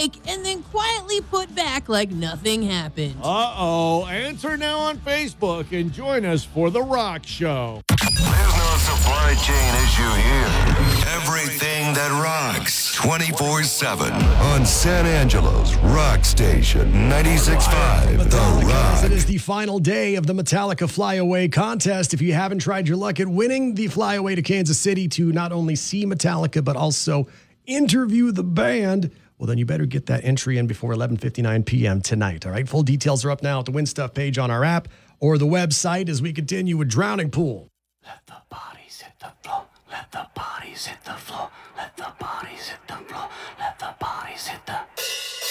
break and then quietly put back like nothing happened. Uh-oh. Answer now on Facebook and join us for The Rock Show. There's no supply chain issue here. Everything that rocks 24/7 on San Angelo's Rock Station 96.5 The Rock. It is the final day of the Metallica Flyaway contest. If you haven't tried your luck at winning the Flyaway to Kansas City to not only see Metallica but also interview the band, well, then you better get that entry in before 11:59 p.m. tonight, all right? Full details are up now at the Win Stuff page on our app or the website as we continue with Drowning Pool. Let the bodies hit the floor. Let the bodies hit the floor. Let the bodies hit the floor. Let the bodies hit the...